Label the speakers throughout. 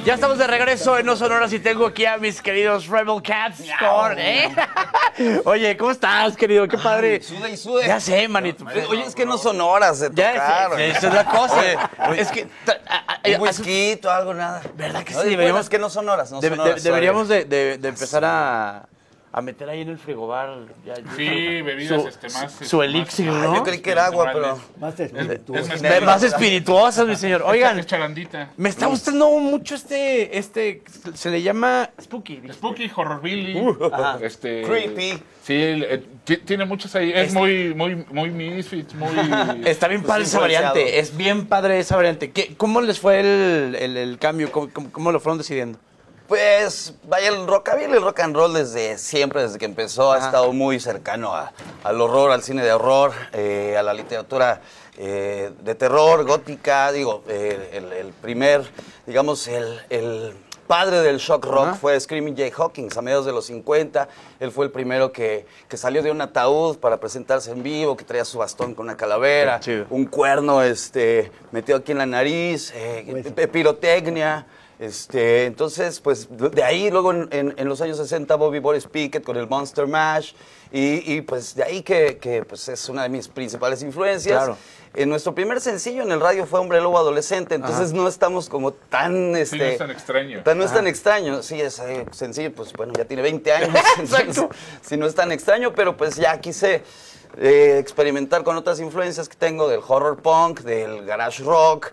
Speaker 1: Ya estamos de regreso en No Sonoras y tengo aquí a mis queridos Rebel Cats. Oye, ¿cómo estás, querido? Qué padre.
Speaker 2: Sude y sude.
Speaker 1: Ya sé, manito.
Speaker 2: Oye, es que no son horas de tocar.
Speaker 1: Ya, esa es la cosa. Es que...
Speaker 2: Un whisky o algo, nada.
Speaker 1: ¿Verdad que
Speaker 2: No,
Speaker 1: sí?
Speaker 2: bueno, es que no son horas,
Speaker 1: Deberíamos de empezar a meter ahí en el frigobar.
Speaker 3: Sí, bebidas
Speaker 1: su elixir, ¿no?
Speaker 2: Yo creí que era agua, pero...
Speaker 4: Más espirituoso.
Speaker 1: Más espirituosas, mi señor. Oigan,
Speaker 3: Es chalandita.
Speaker 1: me está gustando mucho se le llama Spooky.
Speaker 3: Spooky, Horrorbilly.
Speaker 2: Creepy.
Speaker 3: Sí, tiene muchas ahí. Es muy Misfits, muy...
Speaker 1: Está bien padre esa variante, es bien padre esa variante. ¿Cómo les fue el cambio? ¿Cómo lo fueron decidiendo?
Speaker 2: Pues, vaya, el rockabilly, el rock and roll desde siempre, desde que empezó, ha estado muy cercano al horror, al cine de horror, a la literatura de terror, gótica. Digo, el primer, digamos, el padre del shock rock fue Screaming Jay Hawkins a mediados de los 50. Él fue el primero que salió de un ataúd para presentarse en vivo, que traía su bastón con una calavera, un cuerno metido aquí en la nariz, pirotecnia. Entonces, pues de ahí luego en los años 60 Bobby Boris Pickett con el Monster Mash y pues de ahí que pues es una de mis principales influencias.
Speaker 1: Claro.
Speaker 2: Nuestro primer sencillo en el radio fue Hombre Lobo Adolescente, entonces no estamos como tan...
Speaker 3: Sí, no es tan extraño.
Speaker 2: No es tan extraño, sí, es sencillo, pues bueno, ya tiene 20 años, entonces, sí, no es tan extraño, pero pues ya quise experimentar con otras influencias que tengo del horror punk, del garage rock,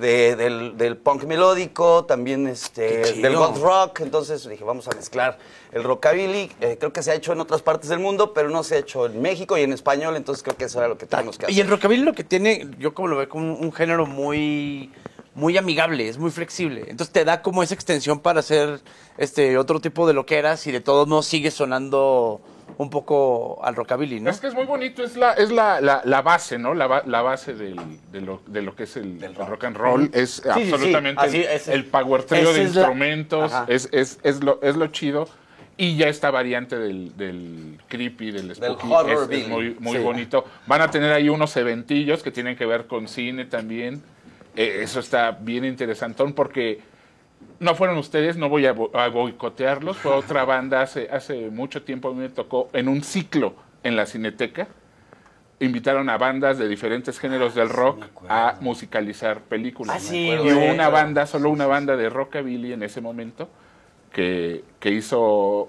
Speaker 2: del punk melódico, también del goth rock. Entonces dije, vamos a mezclar el rockabilly. Creo que se ha hecho en otras partes del mundo, pero no se ha hecho en México y en español, entonces creo que eso era lo que tenemos que hacer.
Speaker 1: Y el rockabilly lo que tiene, yo como lo veo, como un género muy amigable, es muy flexible. Entonces te da como esa extensión para hacer otro tipo de loqueras y de todos modos sigue sonando un poco al rockabilly, ¿no?
Speaker 3: Es que es muy bonito, es la base, ¿no? La base de lo que es el rock and roll. Es absolutamente el power trio de instrumentos, es lo chido. Y ya esta variante del creepy, del spooky, es muy bonito. Van a tener ahí unos eventillos que tienen que ver con cine también. Eso está bien interesantón porque no fueron ustedes, no voy a boicotearlos, fue otra banda hace mucho tiempo. A mí me tocó en un ciclo en la Cineteca, invitaron a bandas de diferentes géneros del rock a musicalizar películas. Y hubo solo una banda de rockabilly en ese momento que hizo,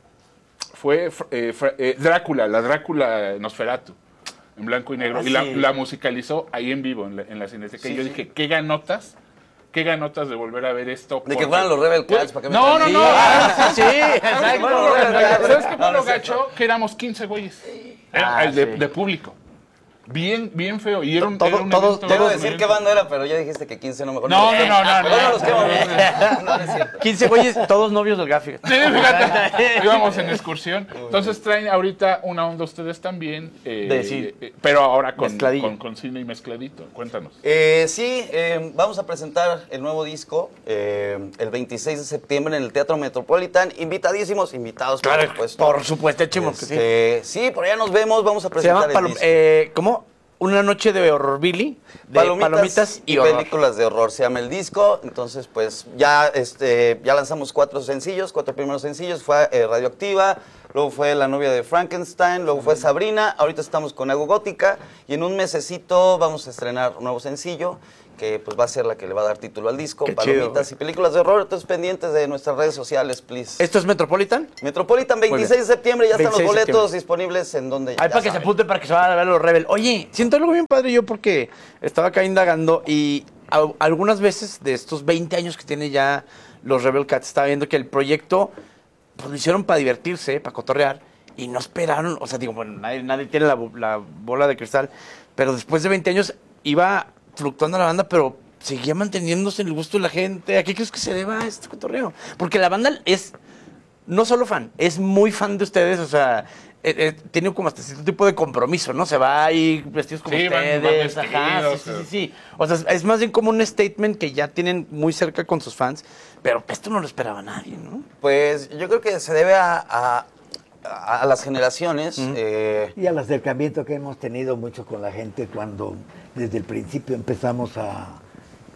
Speaker 3: fue Drácula, la Drácula Nosferatu, en blanco y negro, y la musicalizó ahí en vivo en la Cineteca. Y yo dije, ¿qué ganotas de volver a ver esto?
Speaker 2: De que fueran los Rebel Cats, ¿para qué me
Speaker 3: No.
Speaker 1: Sí, exacto.
Speaker 3: ¿Sabes qué fue lo gacho? Que éramos 15 güeyes. De público. Bien feo. Y era un
Speaker 2: Debo decir qué banda era, pero ya dijiste que 15 no mejor.
Speaker 3: No.
Speaker 2: No es cierto.
Speaker 1: 15 güeyes, todos novios del Gafi.
Speaker 3: Sí, fíjate. Íbamos en excursión. Entonces traen ahorita una onda ustedes también. Pero ahora con cine y mezcladito. Cuéntanos.
Speaker 2: Vamos a presentar el nuevo disco el 26 de septiembre en el Teatro Metropolitan. Invitados,
Speaker 1: Claro,
Speaker 2: por supuesto.
Speaker 1: por supuesto, echemos que sí.
Speaker 2: Sí, por allá nos vemos, vamos a presentar el disco.
Speaker 1: ¿Cómo? Una noche de horrorbilly, de palomitas y horror.
Speaker 2: Películas de horror se llama el disco. Entonces, pues ya lanzamos 4 primeros sencillos. Fue Radioactiva, luego fue La novia de Frankenstein, luego fue Sabrina. Ahorita estamos con Agua Gótica y en un mesecito vamos a estrenar un nuevo sencillo que pues va a ser la que le va a dar título al disco.
Speaker 1: Qué
Speaker 2: Palomitas
Speaker 1: chido,
Speaker 2: y películas de horror. Entonces, pendientes de nuestras redes sociales, please.
Speaker 1: ¿Esto es Metropolitan?
Speaker 2: Metropolitan, 26 de septiembre, ya están los boletos disponibles en donde
Speaker 1: Ahí para que se apunten, para que se vayan a ver los Rebel. Oye, siento algo bien padre yo porque estaba acá indagando y algunas veces de estos 20 años que tiene ya los Rebel Cats, estaba viendo que el proyecto pues, lo hicieron para divertirse, para cotorrear y no esperaron, o sea, digo, bueno, nadie tiene la bola de cristal, pero después de 20 años iba fluctuando la banda, pero seguía manteniéndose en el gusto de la gente. ¿A qué crees que se deba este cotorreo? Porque la banda es no solo fan, es muy fan de ustedes, o sea, tiene como hasta cierto tipo de compromiso, ¿no? Se va ahí vestidos como ustedes.
Speaker 3: Van vestidos,
Speaker 1: sí. O sea, es más bien como un statement que ya tienen muy cerca con sus fans, pero esto no lo esperaba nadie, ¿no?
Speaker 2: Pues yo creo que se debe a las generaciones.
Speaker 4: Y al acercamiento que hemos tenido mucho con la gente cuando desde el principio empezamos a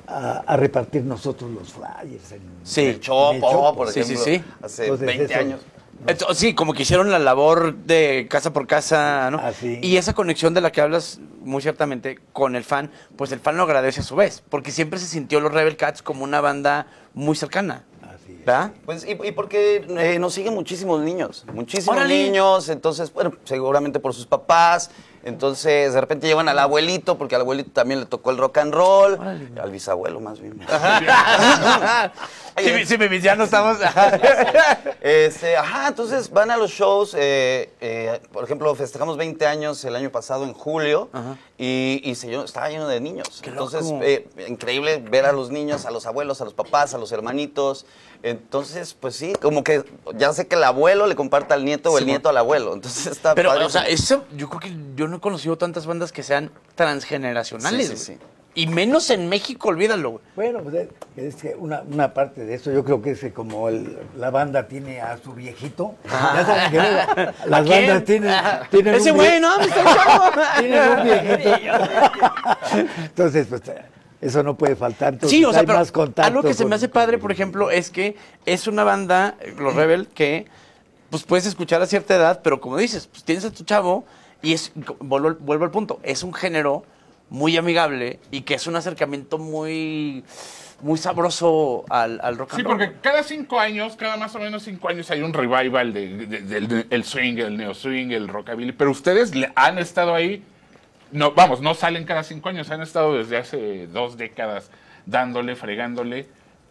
Speaker 4: a repartir nosotros los flyers.
Speaker 2: El Chopo, por ejemplo, hace
Speaker 4: entonces,
Speaker 2: 20 años.
Speaker 1: Sí, como que hicieron la labor de casa por casa, ¿no?
Speaker 4: Así.
Speaker 1: Y esa conexión de la que hablas muy ciertamente con el fan, pues el fan lo agradece a su vez, porque siempre se sintió los Rebel Cats como una banda muy cercana.
Speaker 4: Así es.
Speaker 1: ¿Verdad?
Speaker 2: Pues, y porque nos siguen muchísimos niños,
Speaker 1: ¡Órale!
Speaker 2: entonces, bueno, seguramente por sus papás, entonces de repente llevan al abuelito, porque al abuelito también le tocó el rock and roll,
Speaker 1: ¡Órale!
Speaker 2: al bisabuelo más bien.
Speaker 1: Sí, ya no estamos...
Speaker 2: Entonces van a los shows, por ejemplo, festejamos 20 años el año pasado en julio, y estaba lleno de niños.
Speaker 1: ¡Qué
Speaker 2: Entonces,
Speaker 1: loco!
Speaker 2: increíble ver a los niños, a los abuelos, a los papás, a los hermanitos. Entonces, pues sí, como que ya sé que el abuelo le comparta al nieto o el nieto al abuelo. Entonces está
Speaker 1: Pero,
Speaker 2: padre.
Speaker 1: o sea, eso, yo creo que yo no he conocido tantas bandas que sean transgeneracionales.
Speaker 2: Sí.
Speaker 1: Y menos en México, olvídalo, güey.
Speaker 4: Bueno, pues es que una parte de eso, yo creo que es que como la banda tiene a su viejito, ya saben que las bandas tienen
Speaker 1: ese güey, ¿no? Me está echando.
Speaker 4: tienen un viejito. Entonces, pues eso no puede faltar. Entonces,
Speaker 1: Sí, o sea,
Speaker 4: hay
Speaker 1: pero
Speaker 4: más contacto
Speaker 1: algo que se me
Speaker 4: con-
Speaker 1: hace padre, por ejemplo, es que es una banda, los Rebel, que pues puedes escuchar a cierta edad, pero como dices, pues tienes a tu chavo y vuelvo al punto, es un género muy amigable y que es un acercamiento muy sabroso al rock and
Speaker 3: Sí,
Speaker 1: roll.
Speaker 3: porque cada más o menos 5 años hay un revival del swing, el neo swing, el rockabilly, pero ustedes han estado ahí, no salen cada 5 años, han estado desde hace 2 décadas dándole, fregándole.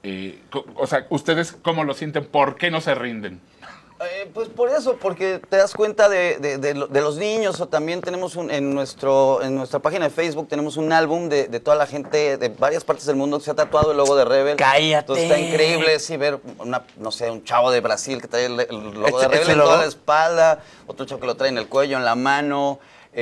Speaker 3: O sea, ¿ustedes cómo lo sienten? ¿Por qué no se rinden?
Speaker 2: Pues por eso, porque te das cuenta de los niños, o también tenemos en nuestra página de Facebook tenemos un álbum de toda la gente de varias partes del mundo que se ha tatuado el logo de Rebel.
Speaker 1: ¡Cállate!
Speaker 2: Entonces está increíble, sí, ver un chavo de Brasil que trae el logo de Rebel
Speaker 1: ¿Ese
Speaker 2: en
Speaker 1: logo?
Speaker 2: toda la espalda, otro chavo que lo trae en el cuello, en la mano.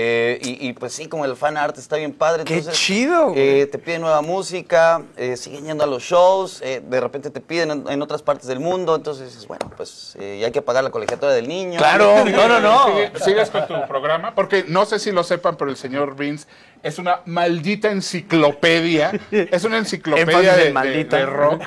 Speaker 2: Y pues sí, como el fan art está bien padre.
Speaker 1: ¡Qué
Speaker 2: Entonces,
Speaker 1: chido, güey!
Speaker 2: te piden nueva música, siguen yendo a los shows, de repente te piden en otras partes del mundo, entonces dices, bueno, pues y hay que pagar la colegiatura del niño.
Speaker 1: Claro, no.
Speaker 3: ¿Sigues con tu programa? Porque no sé si lo sepan, pero el señor Vince es una maldita enciclopedia. Es una enciclopedia
Speaker 1: Énfasis en maldita.
Speaker 3: de rock,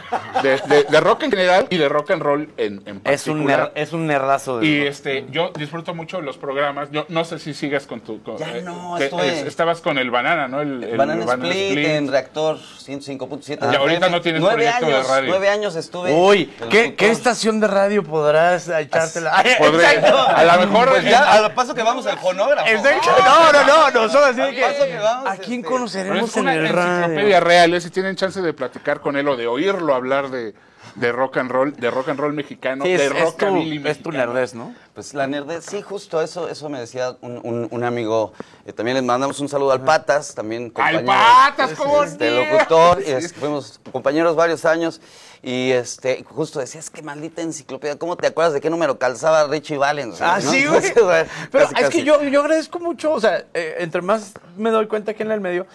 Speaker 3: de rock en general y de rock and roll en particular.
Speaker 1: Es un nerdazo.
Speaker 3: Y yo disfruto mucho los programas. Yo no sé si sigas con tu...
Speaker 2: Ya no, estoy...
Speaker 3: estabas con el Banana, ¿no? El
Speaker 2: Banana Split en Reactor 105.7.
Speaker 3: Y ahorita no tienes proyecto de radio.
Speaker 2: 9 años estuve.
Speaker 1: Uy,
Speaker 2: de
Speaker 1: ¿qué
Speaker 2: locutor.
Speaker 1: estación de radio podrás echártela?
Speaker 3: Podré-
Speaker 1: Exacto.
Speaker 3: a lo mejor...
Speaker 2: Pues ya, al paso que vamos al fonógrafo.
Speaker 1: Exacto. No, son así de
Speaker 2: Al paso que vamos,
Speaker 1: ¿a quién
Speaker 3: Pero
Speaker 1: conoceremos
Speaker 3: es
Speaker 1: en
Speaker 3: una
Speaker 1: el radio?
Speaker 3: enciclopedia real, si tienen chance de platicar con él o de oírlo hablar de rock and roll mexicano,
Speaker 1: Sí,
Speaker 3: de
Speaker 1: es
Speaker 3: rockabilly
Speaker 1: tu
Speaker 3: mexicano.
Speaker 1: nerdez, ¿no?
Speaker 2: Pues la nerdez, sí, justo eso me decía un amigo. También les mandamos un saludo al Patas, también
Speaker 3: ¡Al
Speaker 2: compañero.
Speaker 3: Patas, cómo
Speaker 2: locutor, y fuimos compañeros varios años. Y justo decía, es que maldita enciclopedia, ¿cómo te acuerdas de qué número calzaba Richie Valens?
Speaker 1: Ah,
Speaker 2: ¿no?
Speaker 1: sí, güey.
Speaker 2: Entonces,
Speaker 1: Pero
Speaker 2: casi,
Speaker 1: es que
Speaker 2: casi.
Speaker 1: yo agradezco mucho, o sea, entre más me doy cuenta que en el medio,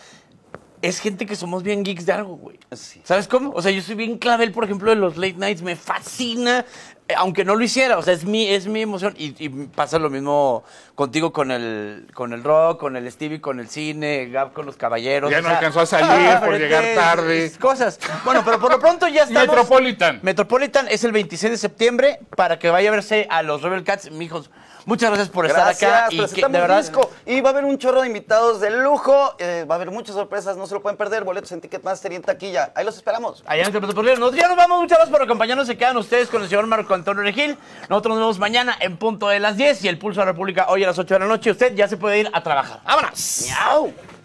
Speaker 1: es gente que somos bien geeks de algo, güey.
Speaker 2: Sí.
Speaker 1: ¿Sabes cómo? O sea, yo soy bien clavel, por ejemplo, de los late nights, me fascina, aunque no lo hiciera, o sea, es mi emoción. Y pasa lo mismo contigo con el rock, con el Stevie, con el cine, Gab con los caballeros.
Speaker 3: Ya
Speaker 1: o
Speaker 3: no
Speaker 1: sea,
Speaker 3: alcanzó a salir por
Speaker 1: diferentes
Speaker 3: llegar tarde.
Speaker 1: Cosas. Bueno, pero por lo pronto ya estamos. Metropolitan es el 26 de septiembre para que vaya a verse a los Rebel Cats. Mijos, muchas gracias por estar acá. Y que,
Speaker 2: presentamos
Speaker 1: de verdad,
Speaker 2: disco. Y va a haber un chorro de invitados de lujo. Va a haber muchas sorpresas, no se lo pueden perder. Boletos en Ticketmaster y en taquilla. Ahí los esperamos.
Speaker 1: allá en el Metropolitan. Nosotros ya nos vamos, muchas gracias por acompañarnos. Se quedan ustedes con el señor Marco Antonio Regil. Nosotros nos vemos mañana en punto de las 10 y el Pulso de la República hoy a las 8 de la noche. Usted ya se puede ir a trabajar. ¡Vámonos!
Speaker 2: ¡Miau!